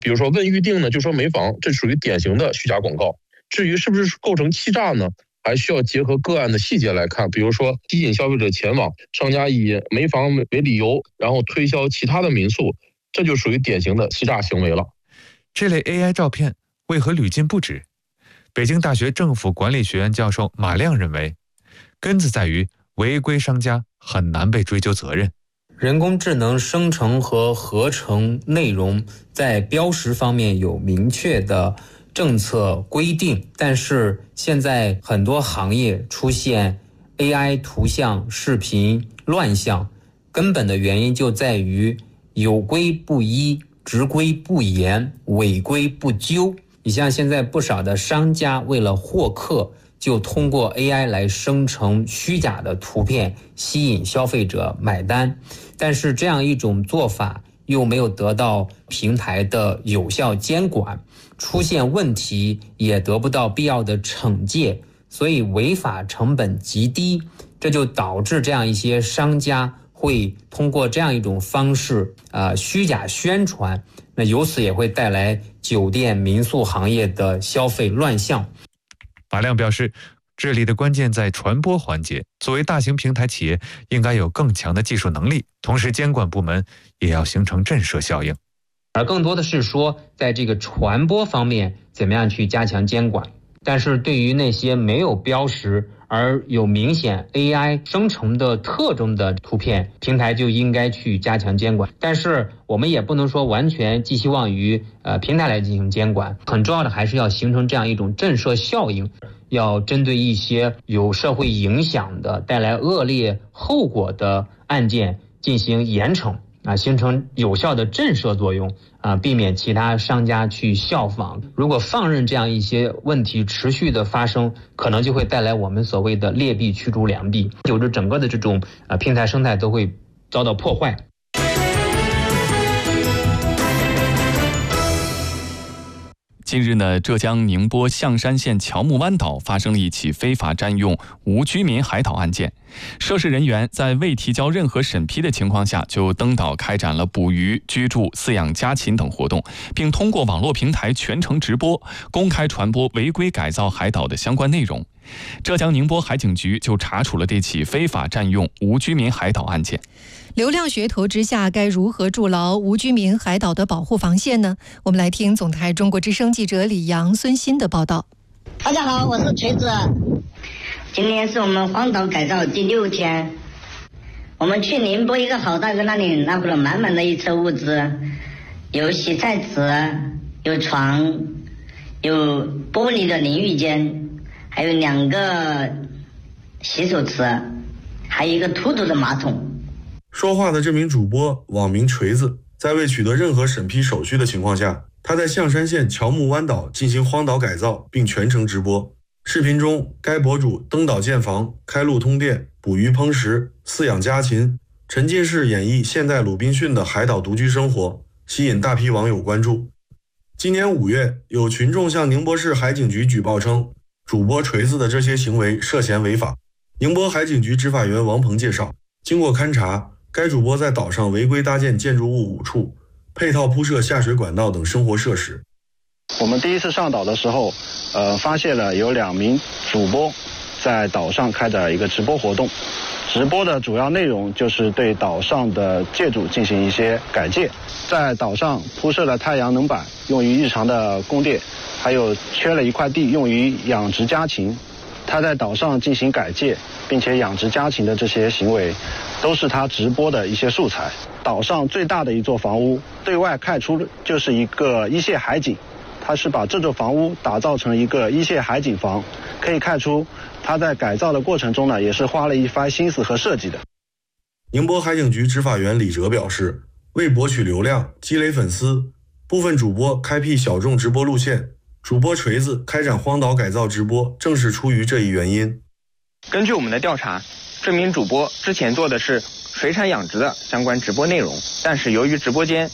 比如说问预定呢就说没房，这属于典型的虚假广告。至于是不是构成欺诈呢，还需要结合个案的细节来看，比如说吸引消费者前往，商家以没房为理由，然后推销其他的民宿，这就属于典型的欺诈行为了。 这类 AI 照片为何屡禁不止？北京大学政府管理学院教授马亮认为，根子在于违规商家很难被追究责任。 人工智能生成和合成内容在标识方面有明确的政策规定，但是现在很多行业出现 AI 图像、视频乱象，根本的原因就在于有规不依、执规不严、违规不究。你像现在不少的商家为了获客，就通过 AI 来生成虚假的图片，吸引消费者买单。但是这样一种做法又没有得到平台的有效监管，出现问题也得不到必要的惩戒，所以违法成本极低，这就导致这样一些商家会通过这样一种方式虚假宣传，那由此也会带来酒店民宿行业的消费乱象。 马亮表示，这里的关键在传播环节，作为大型平台企业应该有更强的技术能力，同时监管部门也要形成震慑效应。 而更多的是说在这个传播方面怎么样去加强监管，但是对于那些没有标识而有明显 AI 生成的特征的图片，平台就应该去加强监管。但是我们也不能说完全寄希望于平台来进行监管，很重要的还是要形成这样一种震慑效应，要针对一些有社会影响的、带来恶劣后果的案件进行严惩形成有效的震慑作用避免其他商家去效仿。如果放任这样一些问题持续的发生，可能就会带来我们所谓的劣币驱逐良币，有着整个的这种平台生态都会遭到破坏。 近日呢，浙江宁波象山县乔木湾岛发生了一起非法占用无居民海岛案件。涉事人员在未提交任何审批的情况下，就登岛开展了捕鱼、居住、饲养家禽等活动，并通过网络平台全程直播，公开传播违规改造海岛的相关内容。浙江宁波海警局就查处了这起非法占用无居民海岛案件。 流量噱头之下，该如何筑牢无居民海岛的保护防线呢？我们来听总台中国之声记者李阳、孙鑫的报道。 大家好，我是锤子。今天是我们荒岛改造第6天，我们去宁波一个好大哥那里拿回了满满的一车物资，有洗菜池，有床，有玻璃的淋浴间，还有2个洗手池，还有一个凸凸的马桶。 说话的这名主播网名锤子，在未取得任何审批手续的情况下，他在象山县乔木湾岛进行荒岛改造，并全程直播。视频中，该博主登岛建房、开路通电、捕鱼烹食、饲养家禽，沉浸式演绎现代鲁滨逊的海岛独居生活，吸引大批网友关注。今年5月，有群众向宁波市海警局举报称，主播锤子的这些行为涉嫌违法。宁波海警局执法员王鹏介绍，经过勘查，该主播在岛上违规搭建建筑物5处，配套铺设下水管道等生活设施。 我们第一次上岛的时候，发现了有2名主播在岛上开展一个直播活动。直播的主要内容就是对岛上的建筑进行一些改建，在岛上铺设了太阳能板，用于日常的供电，还有缺了一块地用于养殖家禽。他在岛上进行改建，并且养殖家禽的这些行为，都是他直播的一些素材。岛上最大的一座房屋，对外看出就是一个一线海景。他是把这座房屋打造成一个一线海景房，可以看出他在改造的过程中呢，也是花了一番心思和设计的。 宁波海警局执法员李哲表示，为博取流量、积累粉丝，部分主播开辟小众直播路线，主播锤子开展荒岛改造直播，正是出于这一原因。 根据我们的调查，这名主播之前做的是水产养殖的相关直播内容，但是由于直播间